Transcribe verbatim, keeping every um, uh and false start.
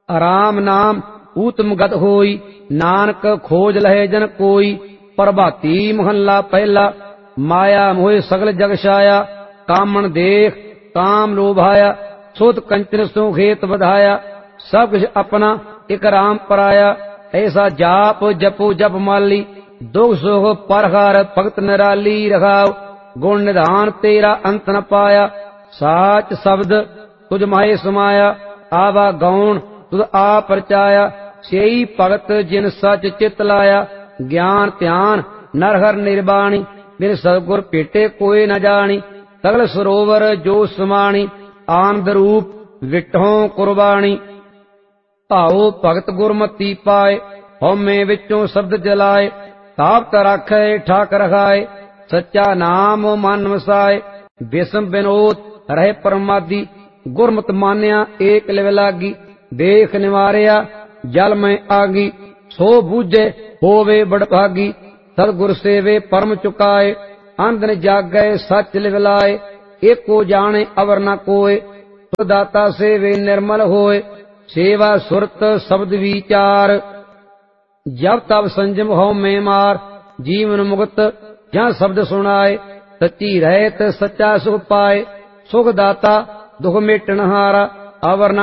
राम नाम ऊतम गत होई, नानक खोज लहे जन कोई। प्रभाती महला पहला, माया मोह सगल जग छाया, कामन देख काम लोभाया, सोत कंचन सो खेत बधाया, सब कुछ अपना एक राम पराया। ऐसा जाप जपो जप माली, दुख सुख परहार भगत निराली रखाव। गुण निधान तेरा अंत न पाया, साच शब्द तुझ माहे समाया। आवा गौण तुझ आ परचाया, सेई भगत जिन सच चित लाया। ज्ञान ध्यान नरहर निर्वाणी, बिन सतगुर भेटे कोई न जानी। सगल सरोवर जो समाणी, आनंद रूप विठों कुर्बानी। भाओ भगत गुरमति पाए, हौमे विचों शब्द जलाए। तापत राखै ठाक रखाए, सच्चा नाम मन वसाए। विषम विनोद रहे परमादी, गुरमत मान्या एक लिव लागी। देख निवारिया जल में आगी, सो बूझे होवे बड़भागी। सतगुर सेवे परम चुकाए, अंधन जागै सच लिव लाए। एको जाने अवर न कोय, दाता सेवे निर्मल होय। सेवा सुरत शब्द विचार, जब तब संजम हो में मार। जीवन मुक्त जहाँ शब्द सुनाए, सच्ची रहत सच्चा सुख पाए। सुख दाता दुख मिटन हारा, अवर न